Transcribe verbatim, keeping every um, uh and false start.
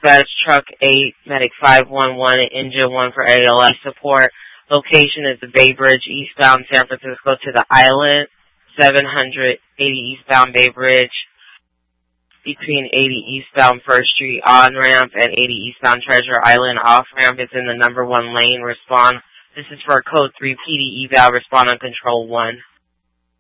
Dispatch Truck eight, Medic five one one, and Engine one for A L S support. Location is the Bay Bridge, eastbound San Francisco to the Island, seven hundred eighty eastbound Bay Bridge, between eighty eastbound First Street on-ramp and eighty eastbound Treasure Island off-ramp. Is in the number one lane. Respond. This is for code three P D eval. Respond on control one.